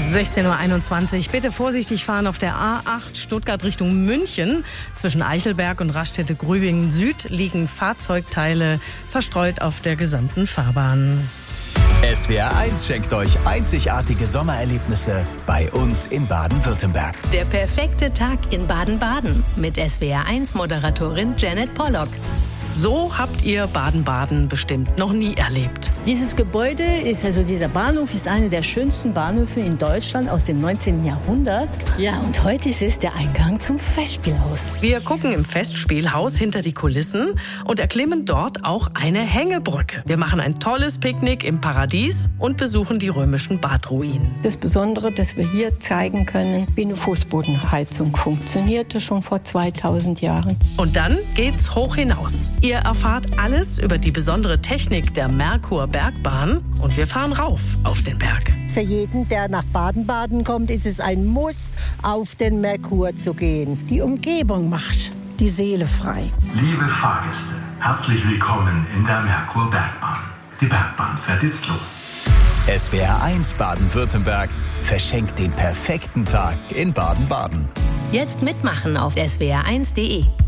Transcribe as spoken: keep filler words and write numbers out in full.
sechzehn Uhr einundzwanzig. Bitte vorsichtig fahren auf der A acht Stuttgart Richtung München. Zwischen Eichelberg und Raststätte-Grübingen Süd liegen Fahrzeugteile verstreut auf der gesamten Fahrbahn. S W R eins schenkt euch einzigartige Sommererlebnisse bei uns in Baden-Württemberg. Der perfekte Tag in Baden-Baden mit S W R eins Moderatorin Janet Pollock. So habt ihr Baden-Baden bestimmt noch nie erlebt. Dieses Gebäude ist, also dieser Bahnhof ist einer der schönsten Bahnhöfe in Deutschland aus dem neunzehnten Jahrhundert. Ja, und heute ist es der Eingang zum Festspielhaus. Wir gucken im Festspielhaus hinter die Kulissen und erklimmen dort auch eine Hängebrücke. Wir machen ein tolles Picknick im Paradies und besuchen die römischen Badruinen. Das Besondere, dass wir hier zeigen können, wie eine Fußbodenheizung funktionierte schon vor zweitausend Jahren. Und dann geht's hoch hinaus. Ihr erfahrt alles über die besondere Technik der Merkur-Bergbahn und wir fahren rauf auf den Berg. Für jeden, der nach Baden-Baden kommt, ist es ein Muss, auf den Merkur zu gehen. Die Umgebung macht die Seele frei. Liebe Fahrgäste, herzlich willkommen in der Merkur-Bergbahn. Die Bergbahn fährt jetzt los. S W R eins Baden-Württemberg verschenkt den perfekten Tag in Baden-Baden. Jetzt mitmachen auf S W R eins Punkt de.